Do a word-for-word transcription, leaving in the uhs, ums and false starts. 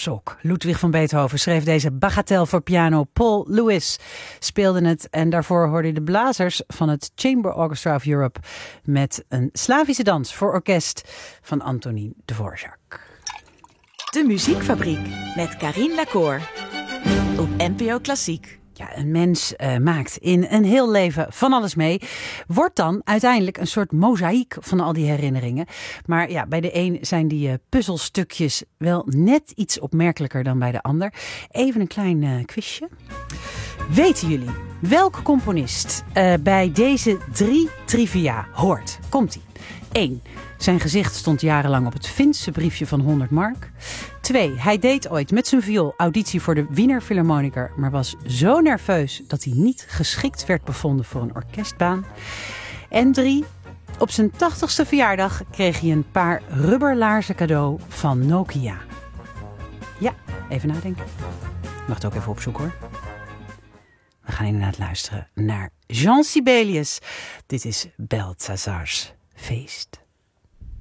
Sok. Ludwig van Beethoven schreef deze bagatel voor piano. Paul Lewis speelde het. En daarvoor hoorde je de blazers van het Chamber Orchestra of Europe met een Slavische dans voor orkest van Antonín Dvorak. De Muziekfabriek met Carine Lacour op N P O Klassiek. Ja, een mens uh, maakt in een heel leven van alles mee. Wordt dan uiteindelijk een soort mozaïek van al die herinneringen. Maar ja, bij de een zijn die uh, puzzelstukjes wel net iets opmerkelijker dan bij de ander. Even een klein uh, quizje. Weten jullie welke componist uh, bij deze drie trivia hoort? Komt-ie. één. Zijn gezicht stond jarenlang op het Finse briefje van honderd mark. twee. Hij deed ooit met zijn viool auditie voor de Wiener Philharmoniker, maar was zo nerveus dat hij niet geschikt werd bevonden voor een orkestbaan. En drie. Op zijn tachtigste verjaardag kreeg hij een paar rubberlaarzen cadeau van Nokia. Ja, even nadenken. Je mag het ook even opzoeken hoor. We gaan inderdaad luisteren naar Jean Sibelius. Dit is Balthazar's Feest.